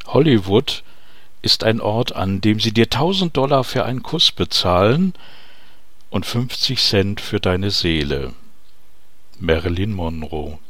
Hollywood ist ein Ort, an dem sie dir $1000 für einen Kuss bezahlen und 50 Cent für deine Seele. Marilyn Monroe.